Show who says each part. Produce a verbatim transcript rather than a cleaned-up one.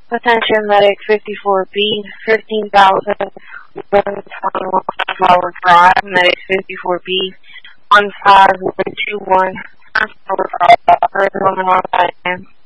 Speaker 1: Attention Medic fifty-four B, fifteen thousand one twenty-one Flower Drive, Medic fifty-four B, one five one two one, Flower Drive, Earth Woman on